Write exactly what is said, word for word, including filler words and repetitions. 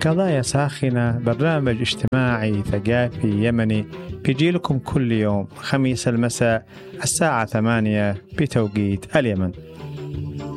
قضايا ساخنة، برنامج اجتماعي ثقافي يمني بيجي لكم كل يوم خميس المساء الساعة ثمانية بتوقيت اليمن.